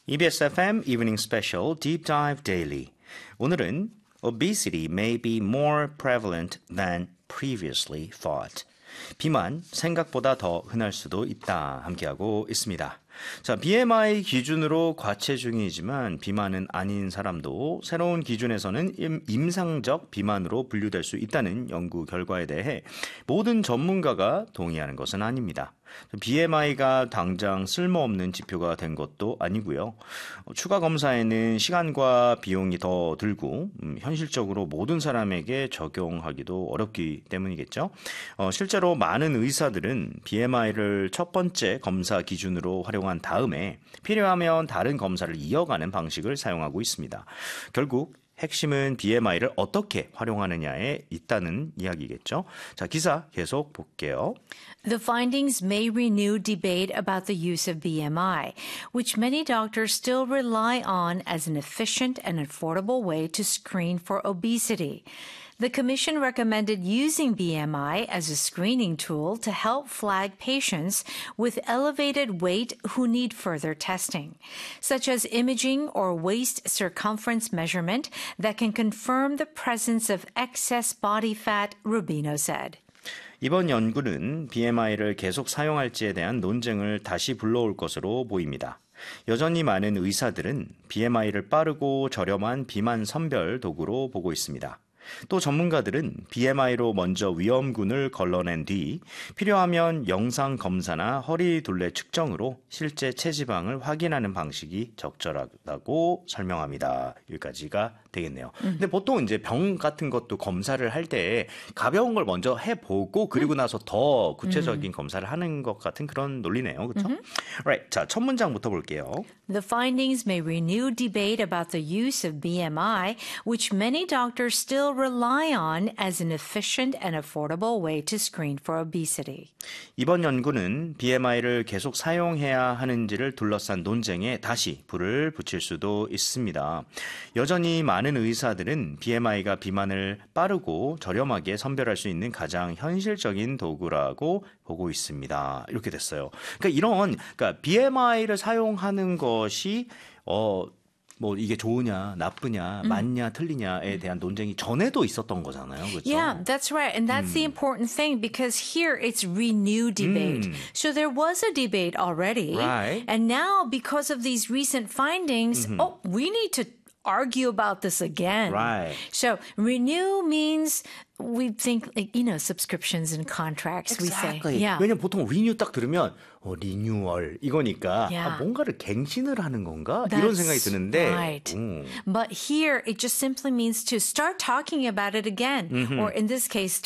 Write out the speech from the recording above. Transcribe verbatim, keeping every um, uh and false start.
이비에스 에프엠 Evening Special Deep Dive Daily. 오늘은 Obesity may be more prevalent than previously thought. 비만 생각보다 더 흔할 수도 있다. 함께하고 있습니다. 자, 비엠아이 기준으로 과체중이지만 비만은 아닌 사람도 새로운 기준에서는 임, 임상적 비만으로 분류될 수 있다는 연구 결과에 대해 모든 전문가가 동의하는 것은 아닙니다. 비엠아이가 당장 쓸모없는 지표가 된 것도 아니고요. 추가 검사에는 시간과 비용이 더 들고 음, 현실적으로 모든 사람에게 적용하기도 어렵기 때문이겠죠. 어, 실제로 많은 의사들은 비엠아이를 첫 번째 검사 기준으로 활용한 다음에 필요하면 다른 검사를 이어가는 방식을 사용하고 있습니다. 결국 핵심은 비엠아이를 어떻게 활용하느냐에 있다는 이야기겠죠. 자, 기사 계속 볼게요. The findings may renew debate about the use of B M I, which many doctors still rely on as an efficient and affordable way to screen for obesity. The Commission recommended using B M I as a screening tool to help flag patients with elevated weight who need further testing, such as imaging or waist circumference measurement that can confirm the presence of excess body fat, Rubino said. 이번 연구는 비엠아이를 계속 사용할지에 대한 논쟁을 다시 불러올 것으로 보입니다. 여전히 많은 의사들은 비엠아이를 빠르고 저렴한 비만 선별 도구로 보고 있습니다. 또 전문가들은 비엠아이로 먼저 위험군을 걸러낸 뒤 필요하면 영상 검사나 허리 둘레 측정으로 실제 체지방을 확인하는 방식이 적절하다고 설명합니다. 여기까지가 되겠네요. 음. 근데 보통 이제 병 같은 것도 검사를 할 때 가벼운 걸 먼저 해보고 그리고 나서 더 구체적인 음. 검사를 하는 것 같은 그런 논리네요. 그렇죠? 음. Right. 자, 첫 문장부터 볼게요. The findings may renew debate about the use of B M I, which many doctors still rely on as an efficient and affordable way to screen for obesity. 이번 연구는 비엠아이를 계속 사용해야 하는지를 둘러싼 논쟁에 다시 불을 붙일 수도 있습니다. 여전히 많은 의사들은 비엠아이가 비만을 빠르고 저렴하게 선별할 수 있는 가장 현실적인 도구라고 보고 있습니다. 이렇게 됐어요. 그러니까 이런 그러니까 비엠아이를 사용하는 것이 어 뭐 이게 좋으냐, 나쁘냐, 음. 맞냐, 틀리냐에 대한 논쟁이 전에도 있었던 거잖아요. 그렇죠? Yeah, that's right. And that's 음. the important thing because here it's renewed debate. 음. So there was a debate already. Right. And now because of these recent findings, mm-hmm. oh, we need to argue about this again. Right. So renew means we think, like, you know, subscriptions and contracts. Exactly. We say. Yeah. 왜냐면 보통 renew 딱 들으면 어, 리뉴얼 이거니까 Yeah. 아, 뭔가를 갱신을 하는 건가? That's 이런 생각이 드는데. Right. 음. But here it just simply means to start talking about it again. Mm-hmm. Or in this case,